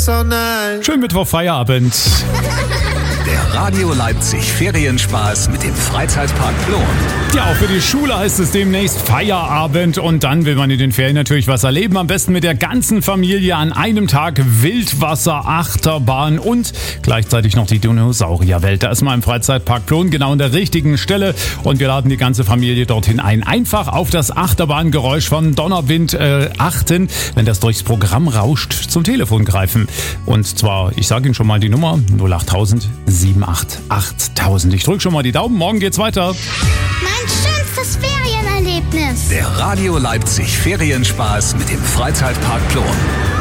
so nice. Schönen Mittwoch, Feierabend. Der Radio Leipzig Ferienspaß mit dem Freizeitpark Plon. Ja, auch für die Schule heißt es demnächst Feierabend und dann will man in den Ferien natürlich was erleben. Am besten mit der ganzen Familie an einem Tag Wildwasser, Achterbahn und gleichzeitig noch die Dinosaurierwelt. Da ist man im Freizeitpark Plon genau an der richtigen Stelle und wir laden die ganze Familie dorthin ein. Einfach auf das Achterbahngeräusch von Donnerwind achten, wenn das durchs Programm rauscht, zum Telefon greifen. Und zwar, ich sage Ihnen schon mal die Nummer 08000 78 8000. Ich drücke schon mal die Daumen, morgen geht's weiter. Mein schönstes Ferienerlebnis. Der Radio Leipzig Ferienspaß mit dem Freizeitpark Plon.